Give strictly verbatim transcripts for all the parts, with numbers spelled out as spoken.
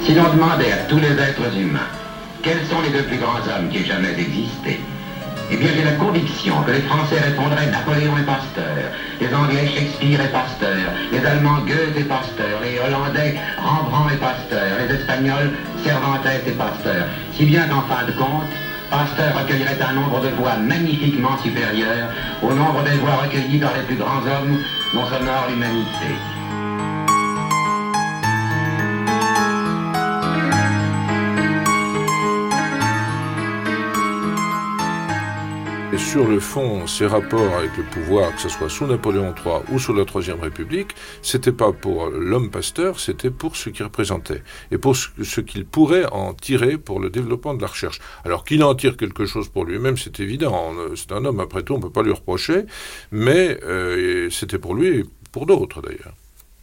Si l'on demandait à tous les êtres humains quels sont les deux plus grands hommes qui aient jamais existé, eh bien j'ai la conviction que les Français répondraient Napoléon et Pasteur, les Anglais Shakespeare et Pasteur, les Allemands Goethe et Pasteur, les Hollandais Rembrandt et Pasteur, les Espagnols Cervantes et Pasteur. Si bien qu'en fin de compte, Pasteur recueillerait un nombre de voix magnifiquement supérieur au nombre des voix recueillies par les plus grands hommes dont s'honore l'humanité. Et sur le fond, ses rapports avec le pouvoir, que ce soit sous Napoléon trois ou sous la Troisième République, c'était pas pour l'homme Pasteur, c'était pour ce qu'il représentait et pour ce, ce qu'il pourrait en tirer pour le développement de la recherche. Alors qu'il en tire quelque chose pour lui-même, c'est évident. C'est un homme, après tout, on peut pas lui reprocher, mais euh, c'était pour lui et pour d'autres d'ailleurs.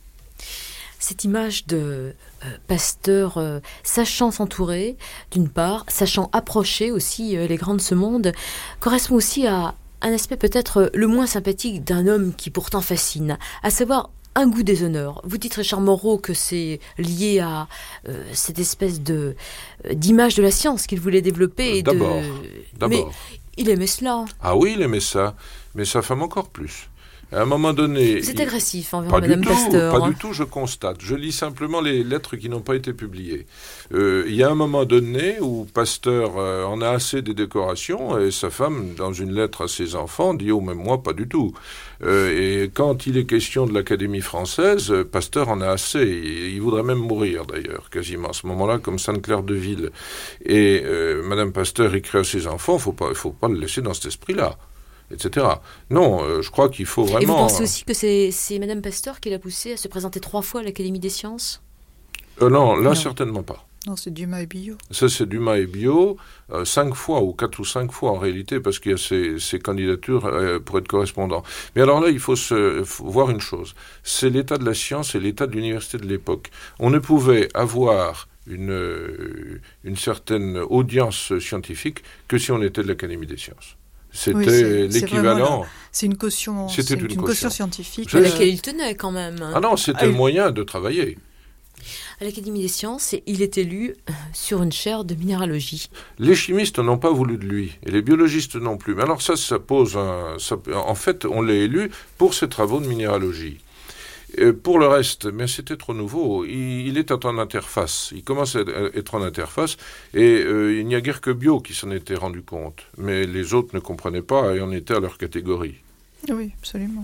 Cette image de euh, Pasteur euh, sachant s'entourer, d'une part, sachant approcher aussi euh, les grands de ce monde, correspond aussi à un aspect peut-être le moins sympathique d'un homme qui pourtant fascine, à savoir un goût des honneurs. Vous dites, Richard Moreau, que c'est lié à euh, cette espèce de, euh, d'image de la science qu'il voulait développer. Et d'abord, de... d'abord. Mais il aimait cela. Ah oui, il aimait ça, mais sa femme encore plus. À un moment donné... C'est il... agressif envers pas Madame du tout, Pasteur. Pas hein. du tout, je constate. Je lis simplement les lettres qui n'ont pas été publiées. Euh, il y a un moment donné où Pasteur euh, en a assez des décorations et sa femme, dans une lettre à ses enfants, dit « Oh, même moi, pas du tout euh, ». Et quand il est question de l'Académie française, Pasteur en a assez. Il, il voudrait même mourir, d'ailleurs, quasiment, à ce moment-là, comme Sainte-Claire de Ville. Et euh, Madame Pasteur écrit à ses enfants, il faut pas, faut pas le laisser dans cet esprit-là. Etc. Non, euh, je crois qu'il faut vraiment... Et vous pensez aussi que c'est, c'est Madame Pasteur qui l'a poussé à se présenter trois fois à l'Académie des sciences ? euh, Non, là, non. certainement pas. Non, c'est Dumas et Biot. Ça, c'est Dumas et Biot, euh, cinq fois, ou quatre ou cinq fois en réalité, parce qu'il y a ces, ces candidatures euh, pour être correspondant. Mais alors là, il faut, se, faut voir une chose. C'est l'état de la science et l'état de l'université de l'époque. On ne pouvait avoir une, une certaine audience scientifique que si on était de l'Académie des sciences. C'était oui, c'est, l'équivalent. C'est, c'est une caution, C'était c'est une, une caution. caution scientifique. À laquelle il tenait quand même. Ah non, c'était ah, le moyen de travailler. À l'Académie des sciences, il est élu sur une chaire de minéralogie. Les chimistes n'ont pas voulu de lui, et les biologistes non plus. Mais alors ça, ça pose un... Ça, en fait, on l'a élu pour ses travaux de minéralogie. Et pour le reste, mais c'était trop nouveau, il, il est en interface, il commence à être en interface, et euh, il n'y a guère que Biot qui s'en était rendu compte, mais les autres ne comprenaient pas et en étaient à leur catégorie. Oui, absolument.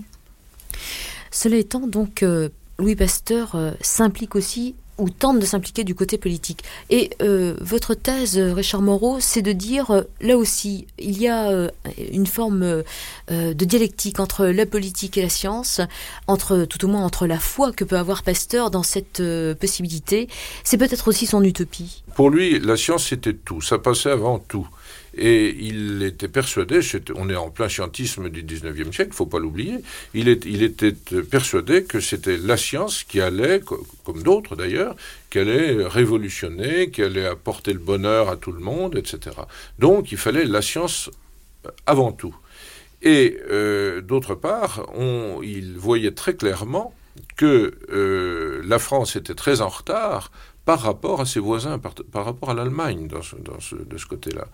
Cela étant, donc, euh, Louis Pasteur euh, s'implique aussi, ou tente de s'impliquer du côté politique. Et euh, votre thèse, Richard Moreau, c'est de dire, euh, là aussi, il y a euh, une forme euh, de dialectique entre la politique et la science, entre, tout au moins entre la foi que peut avoir Pasteur dans cette euh, possibilité. C'est peut-être aussi son utopie. Pour lui, la science, c'était tout. Ça passait avant tout. Et il était persuadé, on est en plein scientisme du dix-neuvième siècle, il ne faut pas l'oublier, il, est, il était persuadé que c'était la science qui allait, comme d'autres d'ailleurs, qui allait révolutionner, qui allait apporter le bonheur à tout le monde, et cetera. Donc il fallait la science avant tout. Et euh, d'autre part, on, il voyait très clairement que euh, la France était très en retard par rapport à ses voisins, par, par rapport à l'Allemagne dans ce, dans ce, de ce côté-là.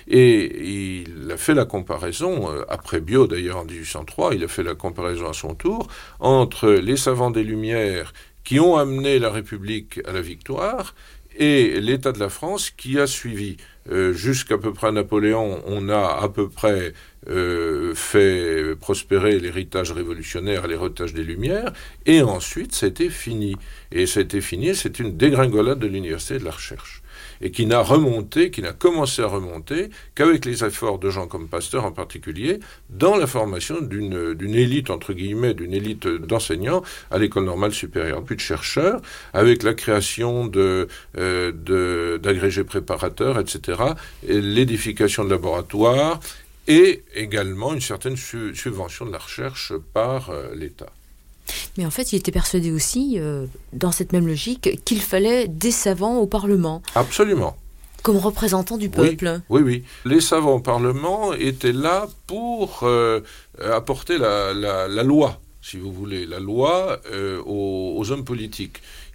Et il a fait la comparaison, euh, après Biot d'ailleurs en dix-huit cent trois, il a fait la comparaison à son tour, entre les savants des Lumières qui ont amené la République à la victoire et l'État de la France qui a suivi. Euh, jusqu'à peu près Napoléon, on a à peu près euh, fait prospérer l'héritage révolutionnaire et l'héritage des Lumières, et ensuite ça a été fini. Et ça a été fini, c'est une dégringolade de l'université et de la recherche. Et qui n'a remonté, qui n'a commencé à remonter qu'avec les efforts de gens comme Pasteur en particulier, dans la formation d'une, d'une élite, entre guillemets, d'une élite d'enseignants à l'école normale supérieure, puis de chercheurs, avec la création de, euh, de, d'agrégés préparateurs, et cetera, et l'édification de laboratoires, et également une certaine su- subvention de la recherche par euh, l'État. Mais en fait, il était persuadé aussi, euh, dans cette même logique, qu'il fallait des savants au Parlement. Absolument. Comme représentants du peuple. Oui, oui, oui. Les savants au Parlement étaient là pour euh, apporter la, la, la loi, si vous voulez, la loi euh, aux, aux hommes politiques.